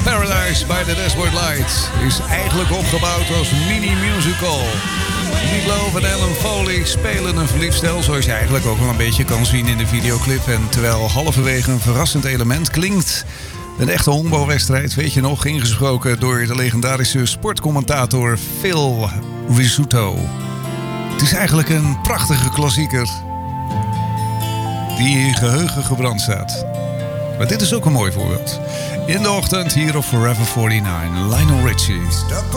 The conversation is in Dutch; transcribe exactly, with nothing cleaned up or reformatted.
Paradise by the Dashboard Light is eigenlijk opgebouwd als mini-musical. Meatloaf en Alan Foley spelen een verliefd stel, zoals je eigenlijk ook wel een beetje kan zien in de videoclip. En terwijl halverwege een verrassend element klinkt een echte honkbalwedstrijd, weet je nog, ingesproken door de legendarische sportcommentator Phil Rizzuto. Het is eigenlijk een prachtige klassieker die in je geheugen gebrand staat. Maar dit is ook een mooi voorbeeld. In de ochtend hier op Forever negenenveertig, Lionel Richie.